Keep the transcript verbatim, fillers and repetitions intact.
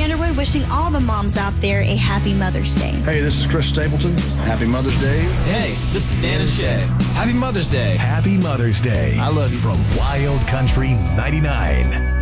Carrie Underwood wishing all the moms out there a happy Mother's Day. Hey, this is Chris Stapleton. Happy Mother's Day. Hey, this is Dan and Shay. Happy Mother's Day. Happy Mother's Day. I love you. From Wild Country ninety-nine.